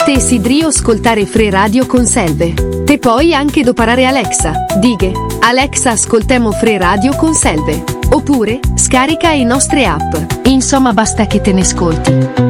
Te sidrio ascoltare Free Radio con Selve. Te poi anche doparare Alexa. Dighe, Alexa ascoltemo Free Radio con Selve. Oppure, scarica i nostre app. Insomma basta che te ne ascolti.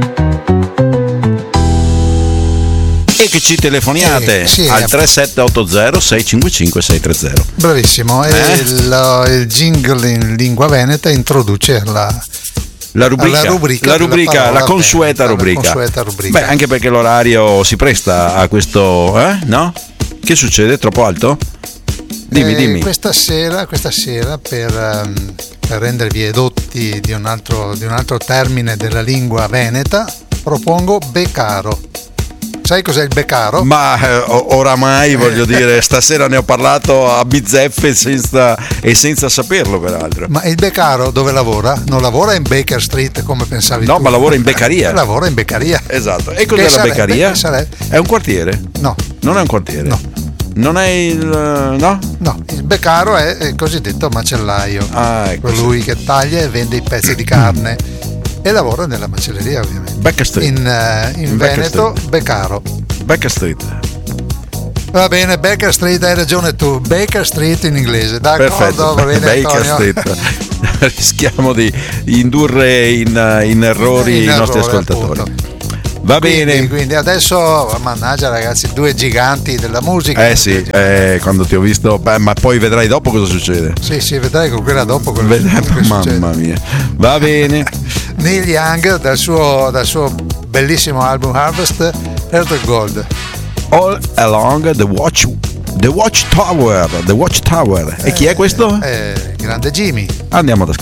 E che ci telefoniate sì, al 3780 655 630. Bravissimo, il jingle in lingua veneta introduce la consueta rubrica. Beh, anche perché l'orario si presta a questo, no? Che succede? Troppo alto? Dimmi. Questa sera per rendervi edotti di un altro termine della lingua veneta, propongo becaro. Sai cos'è il becaro? Ma oramai voglio dire, stasera ne ho parlato a bizzeffe senza saperlo, peraltro. Ma il becaro dove lavora? Non lavora in Baker Street come pensavi tu. No, ma lavora in beccaria. Lavora in beccaria. Esatto. E cos'è la beccaria? È un quartiere? No. Non è un quartiere? No. Non è il... no? No, il beccaro è il cosiddetto macellaio. Ecco. Colui che taglia e vende i pezzi di carne. E lavora nella macelleria, ovviamente. Baker Street. In Veneto, Beccaro. Baker Street. Va bene, Baker Street, hai ragione tu. Baker Street in inglese. D'accordo, perfetto. Va bene, Baker Antonio. Street. Rischiamo di indurre in errori i nostri ascoltatori. Appunto. Va bene. Quindi adesso, mannaggia ragazzi, due giganti della musica. Sì, quando ti ho visto, ma poi vedrai dopo cosa succede. Sì, vedrai con quella dopo mamma mia. Va bene. Neil Young dal suo bellissimo album Harvest, Heart of Gold. All Along the Watchtower. E chi è questo? Grande Jimmy. Andiamo ad ascoltare.